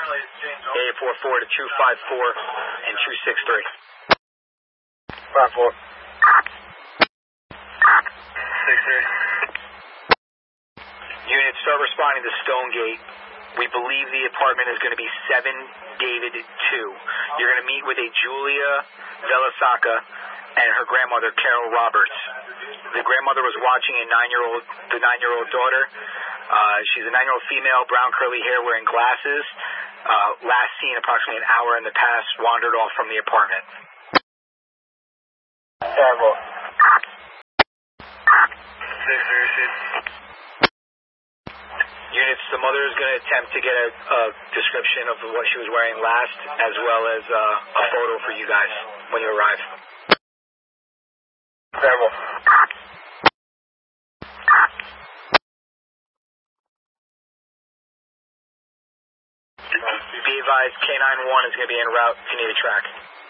844 to 254 and 263. 54. 63. Units, start responding to Stonegate. We believe the apartment is going to be 7 David 2. You're going to meet with a Julia Velasaka and her grandmother, Carol Roberts. The grandmother was watching the 9-year-old daughter. She's a 9-year-old female, brown curly hair, wearing glasses. Last seen approximately an hour in the past, wandered off from the apartment. Terrible. 636. Units, the mother is going to attempt to get a description of what she was wearing last, as well as a photo for you guys when you arrive. Terrible. Be advised, K91 is going to be en route if you need a track.